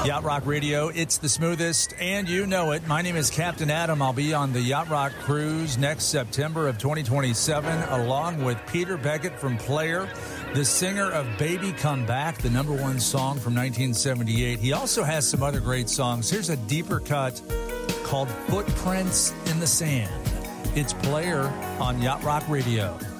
Yacht Rock Radio, it's the smoothest, and you know it. My name is Captain Adam. I'll be on the Yacht Rock Cruise next September of 2027, along with Peter Beckett from Player, the singer of Baby Come Back, the number one song from 1978. He also has some other great songs. Here's a deeper cut called Footprints in the Sand. It's Player on Yacht Rock Radio.